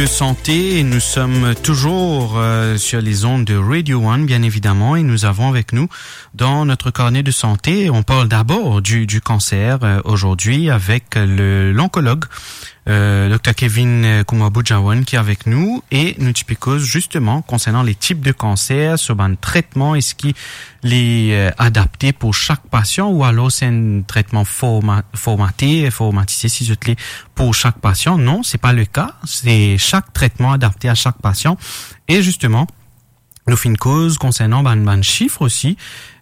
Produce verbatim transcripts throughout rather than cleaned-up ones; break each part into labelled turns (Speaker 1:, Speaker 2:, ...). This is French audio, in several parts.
Speaker 1: De santé, et nous sommes toujours euh, sur les ondes de Radio One, bien évidemment, et nous avons avec nous dans notre carnet de santé, on parle d'abord du, du cancer euh, aujourd'hui avec le, l'oncologue euh, docteur Kevin Kumabou-Jawan qui est avec nous, et nous typiquons justement concernant les types de cancer, sur un traitement, est-ce qu'il est euh, adapté pour chaque patient ou alors c'est un traitement forma, formaté, formatisé si je te l'ai pour chaque patient. Non, c'est pas le cas, c'est chaque traitement adapté à chaque patient. Et justement, nous faisons une cause concernant ben, ben chiffre aussi,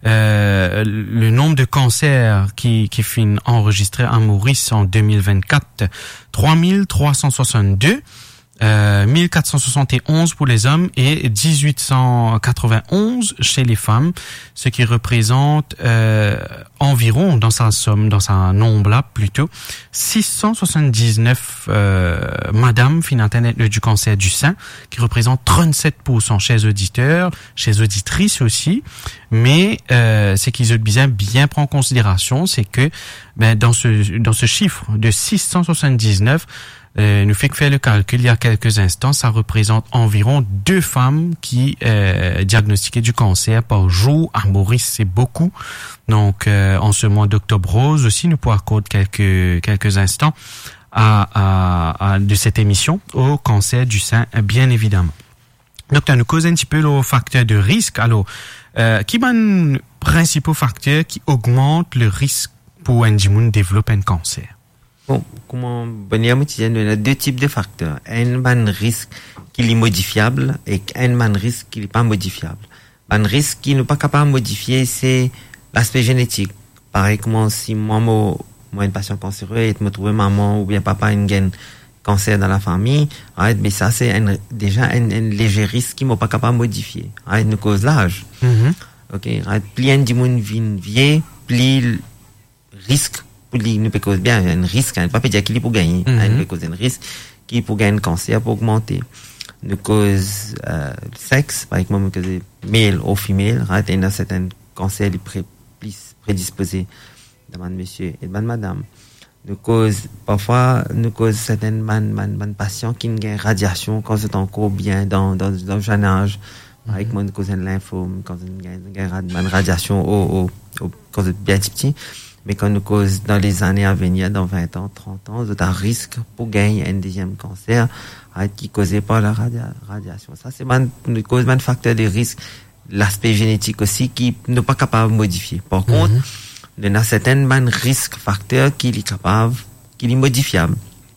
Speaker 1: euh, le nombre de cancers qui qui fin enregistrés à Maurice en deux mille vingt-quatre, trois mille trois cent soixante-deux. Euh, mille quatre cent soixante et onze pour les hommes et dix-huit cent quatre-vingt-onze chez les femmes, ce qui représente euh, environ, dans sa somme, dans sa nombre là plutôt, six cent soixante-dix-neuf euh, madame fin internet du cancer du sein, qui représente trente-sept pour cent chez auditeurs, chez auditrices aussi. Mais euh, ce qu'ils ont bien bien prend en considération, c'est que ben dans ce dans ce chiffre de six cent soixante-dix-neuf, Euh, nous fait que faire le calcul il y a quelques instants, ça représente environ deux femmes qui euh, diagnostiquaient du cancer par jour. À Maurice, c'est beaucoup. Donc, euh, en ce mois d'octobre rose aussi, nous pourrons accorder quelques quelques instants à, à, à de cette émission au cancer du sein, bien évidemment. Docteur, nous cause un petit peu le facteur de risque. Alors, euh, qui sont les principaux facteurs qui augmentent le risque pour un dimoun développer un cancer?
Speaker 2: Bon, comment bonheur il y a deux types de facteurs. Un ban risque qui est modifiable et un ban risque qui n'est pas modifiable. Ban risque qui n'est pas capable de modifier, c'est l'aspect génétique. Pareil comme si moi, moi, moi une patient cancéreux et me trouve maman ou bien papa une gaine cancer dans la famille, right, mais ça c'est un, déjà un, un léger risque qui n'est pas capable de modifier. Right, nous cause l'âge. Mm-hmm. Ok, right, plus un dimoun vient vieux, plus risque pour lui, nous peut causer bien un risque, hein, pas dire qu'il est pour gagner, mm-hmm. hein, nous peut causer un risque qui est pour gagner un cancer, pour augmenter. Nous cause euh, le sexe, par exemple, nous cause male ou female, right, et dans certains cancers, les pré, plus prédisposés de monsieur et de madame. Nous cause, parfois, nous cause certaines man, man, man patients qui ont une radiation quand c'est encore bien dans, dans, dans le jeune âge. Par exemple, nous cause un lymphome, quand c'est une radiation au, au, au, quand c'est bien petit. Mais quand nous cause dans les années à venir, dans vingt ans, trente ans, c'est un risque pour gagner un deuxième cancer qui causé par la radia- radiation. Ça, c'est une cause, un facteur de risque. L'aspect génétique aussi qui n'est pas capable de modifier. Par mm-hmm. contre, il y a certains risques facteurs qui est capable, qui est modifiable.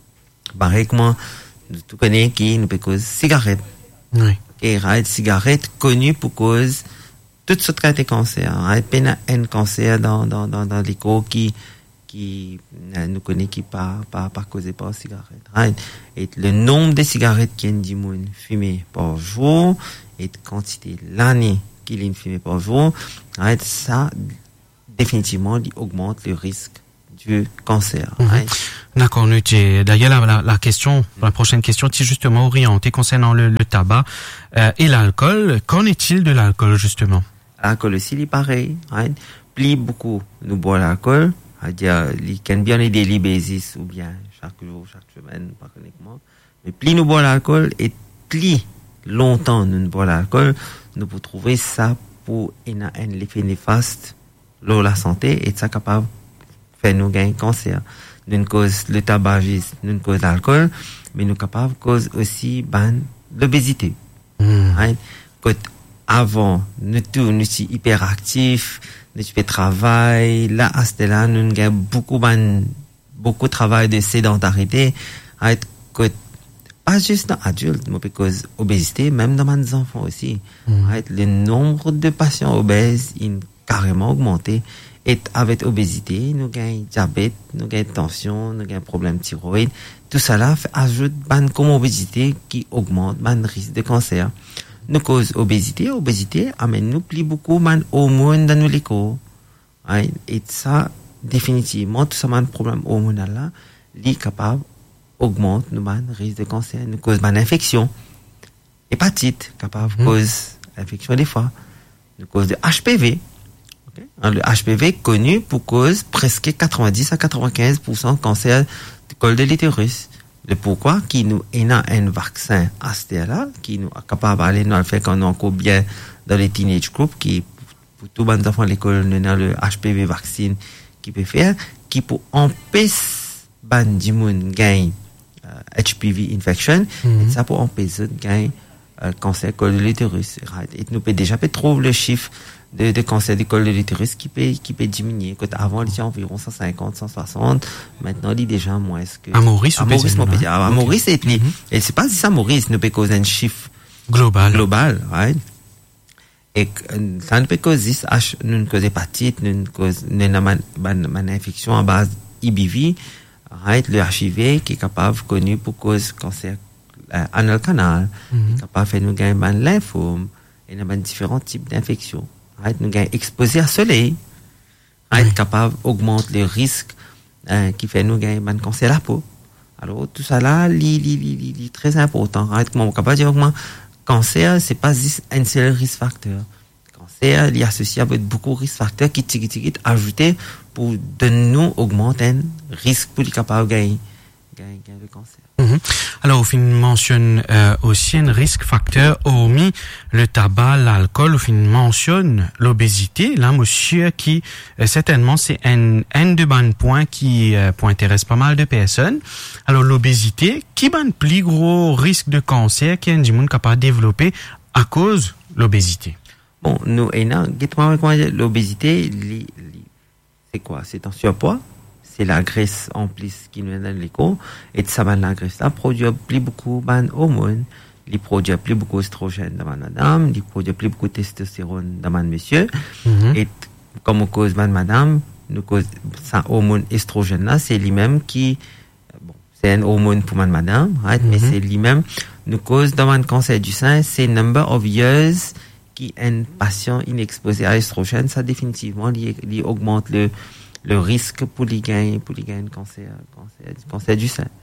Speaker 2: Par exemple, tu connais qui nous peut causer cigarette.
Speaker 1: Oui.
Speaker 2: Et la cigarette connue pour cause toutes sortes de cancers. Il y a un cancer dans, dans, dans, dans les corps qui, qui, nous connaît qui pas, pas, pas causé par la cigarette. Right? Et le nombre de cigarettes qui ont dit fumé par jour, et la quantité l'année qu'il a fumé par jour, right? Ça, définitivement, augmente le risque du cancer.
Speaker 1: Mm-hmm. Right? D'accord, d'ailleurs la, la, la question, la prochaine question, c'est justement orientée concernant le, le tabac euh, et l'alcool. Qu'en est-il de l'alcool justement?
Speaker 2: L'alcool aussi, il est pareil. Right? Plus beaucoup nous boit l'alcool, c'est-à-dire, il can bien les daily basis ou bien chaque jour, chaque semaine, pas uniquement. Mais plus nous boit l'alcool et plus longtemps nous boit l'alcool, nous pouvons trouver ça pour un, un effet néfaste sur la santé et ça capable de faire nous gagner un cancer. Nous cause le tabagisme, nous cause l'alcool, mais nous capable cause aussi ben l'obésité. Mm. Right? Quand avant, nous tous nous sommes hyperactifs, nous faisons travail, là à ce là nous avons beaucoup ben beaucoup de travail de sédentarité. Right? Quand pas juste dans adultes, mais cause obésité, même dans les enfants aussi. Mm. Right? Le nombre de patients obèses il carrément augmenté. Et avec obésité, nous gagnons diabète, nous gagnons tension, nous gagnons problème thyroïde. Tout cela fait ajoute ban comme obésité qui augmente ban risque de cancer. Nous cause obésité, obésité amène nous plus beaucoup ban hormones dans nos corps. Et ça, définitivement, tout ça ban problème hormonal là, li capable augmente nous ban risque de cancer. Nous cause ban infection, hépatite capable mmh. cause infection des foies. Nous cause de H P V. Le H P V connu pour cause presque quatre-vingt-dix à quatre-vingt-quinze pour cent cancer du col de l'utérus. le pourquoi, qui nous est un vaccin à ce là qui nous est capable d'aller dans le fait qu'on est encore bien dans les teenage groups, qui, pour tous les enfants de l'école, nous avons le H P V vaccine qui peut faire, qui pour empêcher ban du monde gagne H P V infection, mm-hmm. et ça pour empêcher de gagner euh, cancer col de l'utérus. Et nous peut déjà peut trouver le chiffre de, de cancer du col de l'utérus qui peut, qui peut diminuer. Quand avant, il était environ cent cinquante, cent soixante. Maintenant, il est déjà moins que...
Speaker 1: À Maurice,
Speaker 2: à Maurice, mon petit. À Maurice, et mm-hmm. et c'est pas si ça Maurice, nous peut causer un chiffre
Speaker 1: global.
Speaker 2: Global, right? Et ça ne peut causer, nous ne cause hépatite, nous ne cause, nous avons une infection à base I B V, right? Le H I V, qui est capable, connu pour cause cancer euh, anal canal, mm-hmm. qui est capable de faire nous gagner un lymphome, et nous avons différents types d'infections. Right? Nous gagnons exposé à soleil, right? Oui. Capable d'augmenter le risque euh, qui fait nous gagner un cancer de la peau. Alors, tout ça là, c'est très important. Right? Comment on capable de dire, moi, cancer, c'est pas juste un seul risque facteur. Cancer, il est associé avec beaucoup de risques facteurs qui, qui, qui, qui ajoutés pour de nous augmenter un risque pour être capable de gagner, gagner, gagner le cancer.
Speaker 1: Mm-hmm. Alors, au fin, mentionne euh, aussi un risque facteur, hormis le tabac, l'alcool, au fin, mentionne l'obésité. Là, monsieur, qui, euh, certainement, c'est un, un de bons points qui euh, intéresse pas mal de personnes. Alors, l'obésité, qui est un plus gros risque de cancer qui est un du monde capable de développer à cause de l'obésité?
Speaker 2: Bon, nous, et là, l'obésité, c'est quoi? C'est un surpoids. C'est la graisse en plus qui nous donne l'écho. Et ça, ben, la graisse là produit plus beaucoup d'hormones. Il produit plus beaucoup d'estrogène dans madame. Il produit plus beaucoup de testostérone dans monsieur. Mm-hmm. Et comme cause de madame, nous cause, ça hormone estrogène là, c'est lui-même qui, bon, c'est un hormone pour madame, right? Mm-hmm. Mais c'est lui-même, nous cause dans le cancer du sein, c'est number of years qui un patient inexposé à l'estrogène, ça définitivement, il, il augmente le, le risque pour les gagner, pour les gagner cancer, cancer, cancer du sein.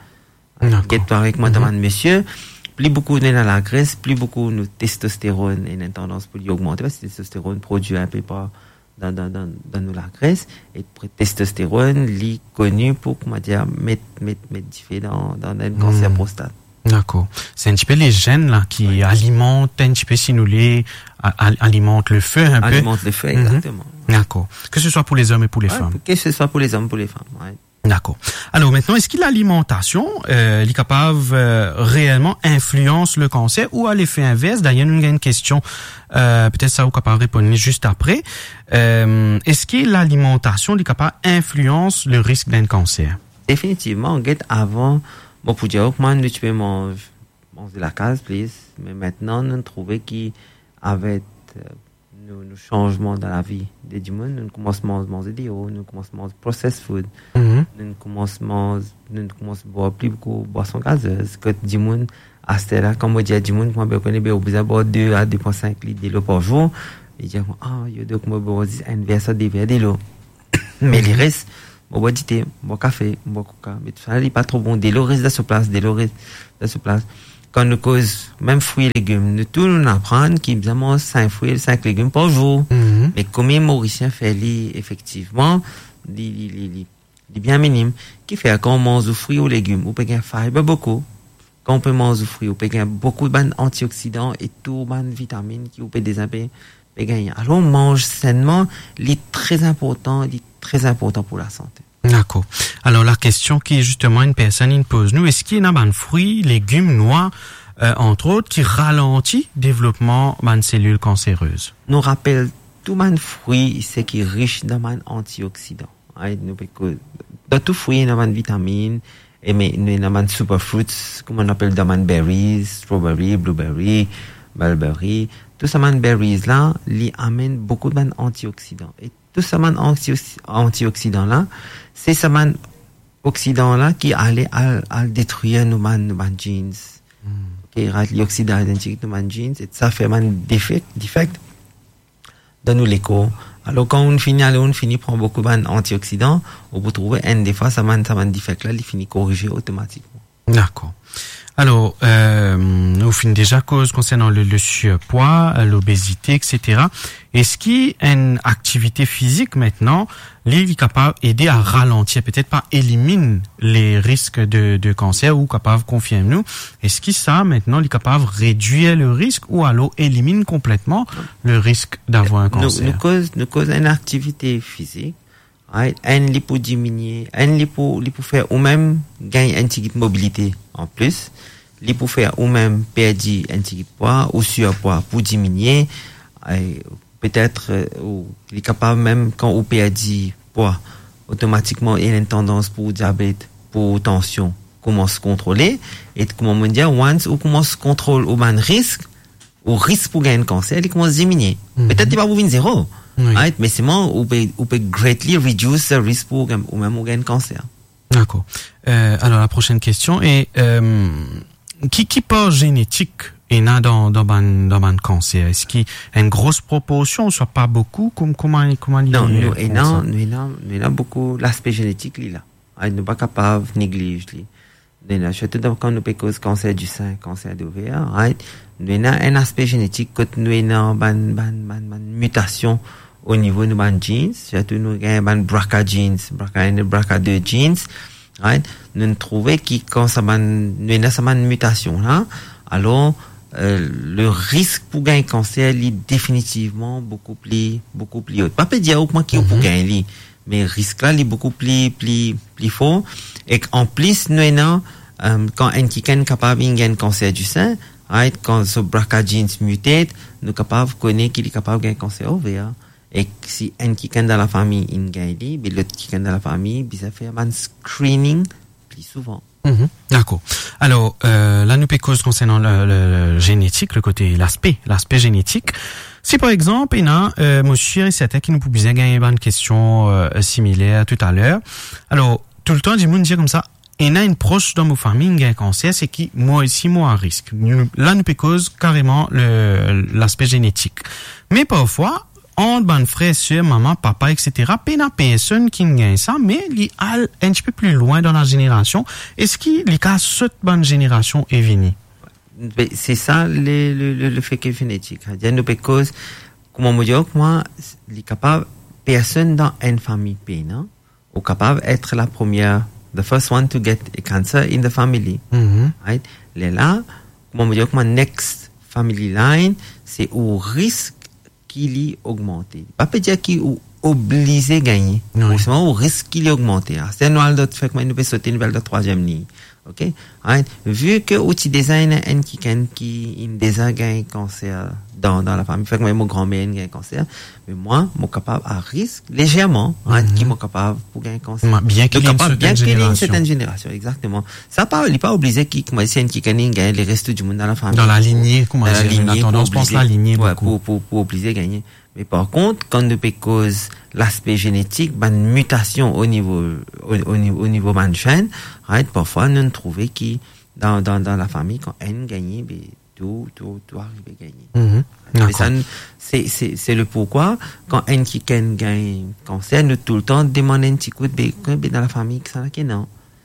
Speaker 2: Get avec moi, demande mm-hmm. monsieur, plus beaucoup de la graisse, plus beaucoup de testostérone et une tendance pour lui augmenter, parce que le testostérone produit un peu pas dans, dans, dans, dans la graisse, et le testostérone, il est connu pour, comment dire, mettre, mettre, mettre du fait dans, dans un cancer mm. prostate.
Speaker 1: D'accord. C'est un petit peu les gènes, là, qui oui. alimentent un petit peu, si nous les, alimentent le feu un
Speaker 2: alimentent
Speaker 1: peu.
Speaker 2: Alimentent le feu, mm-hmm. exactement.
Speaker 1: D'accord. Que ce soit pour les hommes et pour les
Speaker 2: ouais,
Speaker 1: femmes.
Speaker 2: Que ce soit pour les hommes et pour les femmes, ouais.
Speaker 1: D'accord. Alors maintenant, est-ce que l'alimentation euh, est capable euh, réellement influence le cancer ou à l'effet inverse? D'ailleurs, nous avons une question, euh, peut-être ça vous capable répondre juste après. Euh, est-ce que l'alimentation est capable influence le risque d'un cancer?
Speaker 2: Définitivement, on guette avant, bon pour dire que moi, tu peux manger, manger la case, please, mais maintenant, nous trouvons qu'avec euh, nos, nos changements dans la vie des humains, nous commençons à manger des hauts, nous commençons à manger processed food, mm-hmm. nous commençons nous commençons à boire plus beaucoup de boissons gazeuses, que des humains, à ce là, comme on dit à des humains, moi, je connais bien, on peut boire deux à deux virgule cinq litres d'eau par jour, et dire, ah, il y a deux que moi, boire un verre, ça, des verres d'eau. Mais les restes, on boit du thé, on boit café, on boit coca, mais tout ça, il n'est pas trop bon. Des l'eau reste dans ce place, des l'eau reste dans ce place. Quand nous cause, même fruits et légumes, nous tous nous apprenons qu'ils mangent cinq fruits et cinq légumes par jour. Mm-hmm. Mais comme les Mauriciens fait li, effectivement, li, li, li, li, li bien minime, qui fait quand on mange des fruits ou légumes, on peut gagner fibre beaucoup. Quand on peut manger des fruits, on peut gagner beaucoup de antioxydants et tout, de vitamines qui on peut désamper, peut gagner. Alors, on mange sainement, li très important, li très important pour la santé.
Speaker 1: D'accord. Alors, la question qui est justement une personne il pose nous, est-ce qu'il y a des fruits, légumes, noix, euh, entre autres, qui ralentit le développement de cellules cancéreuses?
Speaker 2: Nous rappelle tout les fruits, c'est qui est riche dans les antioxydants. Dans tout fruit, il y a des vitamines, et mais il y a des superfruits, comme on appelle des berries, strawberry, blueberry, mulberry. Tous ces berries là, ils amènent beaucoup d'antioxydants. Et tous ces antioxydants là, c'est ces oxydants là qui allaient à, à détruire nos man, nos jeans. Mm. Qui rate l'oxydant identique nos man jeans et ça fait un défect, défect dans nos léco. Alors quand on finit, alors on finit prendre beaucoup d'antioxydants, on peut trouver un des fois ça man, ça man défect là, il finit corriger automatiquement.
Speaker 1: D'accord. Alors, euh, nous finissons déjà cause concernant le, le surpoids, l'obésité, et cetera. Est-ce qu'il y a une activité physique maintenant, est capable d'aider à ralentir, peut-être pas éliminer les risques de, de cancer ou capable confirmer nous. Est-ce qu'il ça maintenant est capable de réduire le risque ou alors élimine complètement le risque d'avoir un cancer?
Speaker 2: Nous, nous cause, nous cause une activité physique. Right? Un li pour diminuer, un li pour, li pour faire ou même gagner un petit de mobilité en plus, li pour faire ou même perdre un petit de poids ou surpoids pour diminuer, et peut-être euh, ou il est capable même quand on perd poids, automatiquement il y a une tendance pour diabète, pour tension, commence à contrôler et comment on dit once ou commence à contrôler au man risque, au risque pour gagner un cancer, il commence à diminuer. Mm-hmm. Peut-être il va vous zéro. Oui. Right? Mais c'est moi, on peut, on peut greatly reduce the risk pour, ou même au gain cancer.
Speaker 1: D'accord. Euh, alors, la prochaine question est, euh, qui, qui part génétique est là dans, dans, dans, dans le cancer? Est-ce qu'il y a une grosse proportion, ou soit pas beaucoup? Comme, comment, comment
Speaker 2: non, nous, et non, nous, non, nous, avons beaucoup l'aspect génétique, là. Nous ne sommes pas capables de négliger. Surtout quand nous avons cancer du sein, cancer d'ovaire, right? Nous avons un aspect génétique, quand nous avons une, une, une, une mutation au niveau de nos genes, surtout nous avons un B R C A genes, B R C A un, B R C A deux genes, right? Nous trouvons que quand ça va, nous avons une mutation là, alors, euh, le risque pour gagner cancer est définitivement beaucoup plus, beaucoup plus haut. Pas peut dire au point qu'il pour gagner, mais le risque là est beaucoup plus, plus, plus fort. Et en plus, nous avons, euh, quand un qui est capable de gagner un cancer du sein, right? Quand ce B R C A genes mutate, nous sommes capables de connaître qu'il est capable de gagner un cancer ovaire. Et si un qui est dans la famille in gagne, mais l'autre qui est dans la famille, ça fait un screening plus souvent.
Speaker 1: Mm-hmm. D'accord. Alors, euh, là, nous peut cause concernant le, le, le génétique, le côté, l'aspect, l'aspect génétique. Si par exemple, il y a euh, monsieur et certains qui nous pouvaient gagner une question euh, similaire tout à l'heure. Alors, tout le temps, du monde dit comme ça, il y a une proche dans mon famille qui a un cancer, c'est qui, moi aussi, moi, à risque. Là, nous peut cause carrément le, l'aspect génétique. Mais parfois, en ban frère, soeur, maman, papa, et cetera. Pas une personne qui gagne ça, mais il est un petit peu plus loin dans la génération. Est-ce qu'il y a cette bonne génération est venue?
Speaker 2: C'est ça le, le, le fait que génétique. Il y a cause, comme on me dit, moi, il est capable, personne dans une famille pénin, ou capable d'être la première, the first one to get a cancer in the family. Mm-hmm. Right? Là, comme on me dit, moi, next family line, c'est au risque qu'il est augmenté. Pas peut dire qu'il est obligé de gagner. Oui. C'est au risque qu'il est augmenté. C'est un noir d'autre fait que nous peut sauter une nouvelle de troisième ligne. OK? Right? Vu que outil design un qui qui il déjà gagne cancer dans dans la famille, fait que moi mon grand-mère gagne cancer, mais moi mon capable à risque légèrement, right? Mm-hmm. Qui m'est capable pour gagner cancer.
Speaker 1: Bien qu'il ait une
Speaker 2: bien qu'il ait une certaine génération, exactement. Ça pas il est pas obligé qui moi c'est un qui gagne les restes du monde dans la famille.
Speaker 1: Dans la lignée, comment dire, on a tendance pense la lignée
Speaker 2: ouais,
Speaker 1: beaucoup.
Speaker 2: pour pour pour obliger gagner. Mais par contre, quand nous peut cause l'aspect génétique, ben mutation au niveau au, au niveau au niveau man chaîne, right? Parfois nous trouvons qui dans dans dans la famille quand un gagne, ben tout tout tout arrive à gagner.
Speaker 1: Mm-hmm.
Speaker 2: Mais ça c'est c'est c'est le pourquoi quand un qui gagne cancer, nous tout le temps demande un petit coup de ben dans la famille que ça là qui non.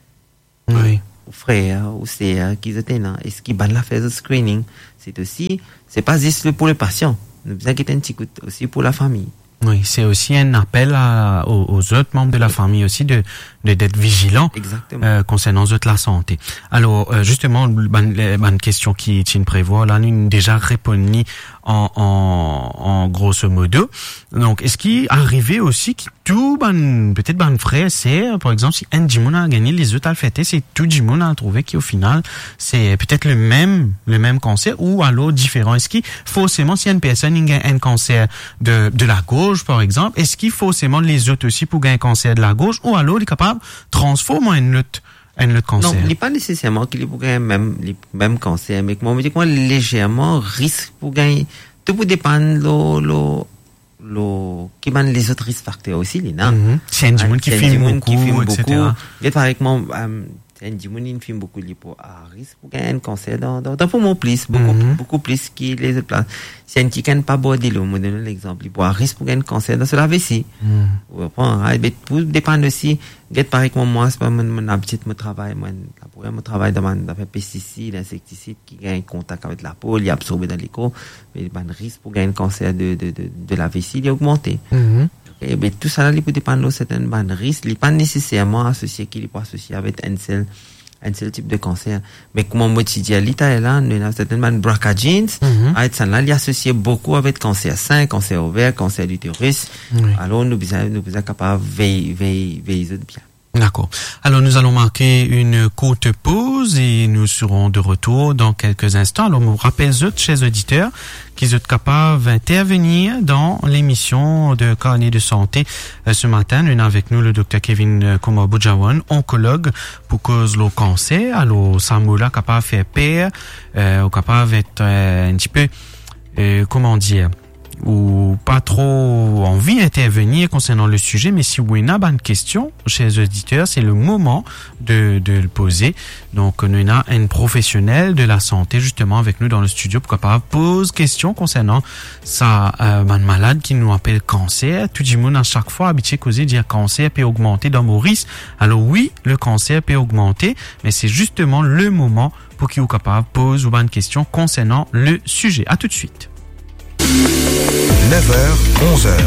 Speaker 1: Oui.
Speaker 2: Ou frère ou sœur qui étaient là, est-ce qu'ils ban la phase de screening? C'est aussi c'est pas juste pour le patient. Nous avons un petit coup aussi pour la famille.
Speaker 1: Oui, c'est aussi un appel à, aux, aux autres membres de la famille aussi de, de d'être vigilants euh, concernant eux la santé. Alors euh, justement, une question qui est une prévoit là, nous avons déjà répondu en, en, en grosso modo. Donc, est-ce qu'il arrivait aussi que tout, ben, peut-être ben frère, c'est, par exemple, si un Jimon a gagné, les autres à le fêter, c'est tout Jimon a trouvé qu'au final, c'est peut-être le même, le même cancer ou alors différent. Est-ce qu'il forcément, si une personne a un cancer de, de la gauche, par exemple, est-ce qu'il forcément les autres aussi pour gagner un cancer de la gauche ou alors il est capable de transformer une lutte? Un autre cancer.
Speaker 2: Non, il n'est pas nécessairement qu'il est pour gagner même, le même cancer, mais moi, je dis que légèrement risque pour gagner. Tout peut dépendre lo, lo, lo, qui mène les autres risques facteurs aussi, les nains.
Speaker 1: Mm-hmm. C'est un monde qui filme beaucoup,
Speaker 2: qui filme
Speaker 1: et cetera.
Speaker 2: Beaucoup. Par exemple, euh, c'est un dimonin film beaucoup de lipo à risque pour gagner un cancer dans dans dans poumon plus beaucoup mm-hmm. beaucoup plus que les autres places. Si un qui gagne pas bordé là, on donne l'exemple, lipo à risque pour gagner un cancer dans la vessie. Ou prend ah mais tout dépend aussi. Get pareil comme moi, c'est pas mon mon habitude mon travail, moi pour mon travail dans dans pesticides, insecticides qui gagnent contact avec la peau, il absorbe dans l'éco, mais le risque pour gagner un cancer de de de de la vessie il est augmenté. Mm-hmm. Et ben tout ça là, il peut dépendre de certains ban risque, il n'est pas nécessairement associé qu'il est pas associé avec un seul un seul type de cancer. Mais comme moi tu dis à l'état là, il y a certains ban B R C A genes, avec ça là, il est associé beaucoup avec cancer sein, cancer ovaire, cancer d'utérus. Oui. Alors nous besoin nous besoin capable veiller veiller veiller bien.
Speaker 1: D'accord. Alors nous allons marquer une courte pause et nous serons de retour dans quelques instants. Alors, je vous rappelle, chers auditeurs, qu'ils êtes capables d'intervenir dans l'émission de Carnet de santé. Ce matin, nous avons avec nous le docteur Kevin Kouma-Boudjawan, oncologue pour cause le cancer. Alors, ça mot là capable de faire peur, euh, capable d'être euh, un petit peu, euh, comment dire, ou pas trop envie d'intervenir concernant le sujet, mais si vous avez une bonne question, chers auditeurs, c'est le moment de, de le poser. Donc, nous avons une professionnelle de la santé, justement, avec nous dans le studio, pourquoi pas, pose question concernant sa euh, malade qui nous appelle cancer. Tout le monde, à chaque fois, habitué causer dire cancer peut augmenter dans Maurice. Alors oui, le cancer peut augmenter, mais c'est justement le moment pour qu'il soit capable pose ou bonne question concernant le sujet. À tout de suite.
Speaker 3: neuf heures, onze heures.